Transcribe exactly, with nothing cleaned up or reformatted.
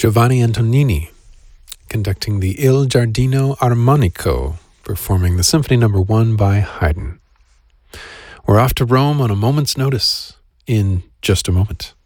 Giovanni Antonini conducting the Il Giardino Armonico, performing the Symphony Number One by Haydn. We're off to Rome on a moment's notice in just a moment.